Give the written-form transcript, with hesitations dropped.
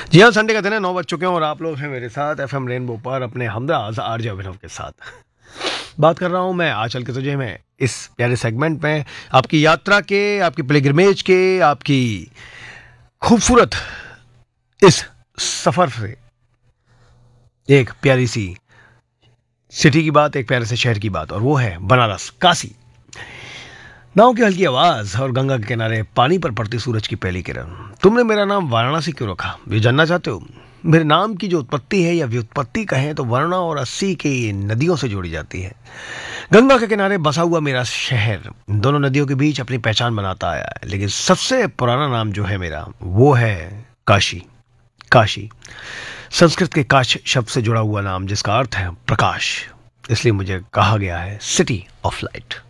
जी हाँ, संडे का दिन है, 9 बज चुके हैं और आप लोग हैं मेरे साथ एफएम रेनबो पर अपने हमराज आरजे अभिनव के साथ। बात कर रहा हूँ मैं आजकल के तुझे में इस प्यारे सेगमेंट में आपकी यात्रा के, आपकी पिलग्रिमेज के, आपकी खूबसूरत इस सफर से एक प्यारी सी सिटी की बात, एक प्यारे से शहर की बात, और वो है बनारस, काशी। नाव की हल्की आवाज और गंगा के किनारे पानी पर पड़ती सूरज की पहली किरण। तुमने मेरा नाम वाराणसी क्यों रखा, ये जानना चाहते हो? मेरे नाम की जो उत्पत्ति है या व्युत्पत्ति कहें तो वरुणा और अस्सी की नदियों से जोड़ी जाती है। गंगा के किनारे बसा हुआ मेरा शहर इन दोनों नदियों के बीच अपनी पहचान बनाता आया है, लेकिन सबसे पुराना नाम जो है मेरा वो है काशी। काशी संस्कृत के काश शब्द से जुड़ा हुआ नाम, जिसका अर्थ है प्रकाश। इसलिए मुझे कहा गया है सिटी ऑफ लाइट।